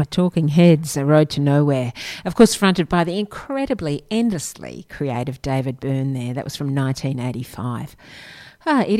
Talking Heads, A Road to Nowhere. Of course, fronted by the incredibly, endlessly creative David Byrne there. That was from 1985. It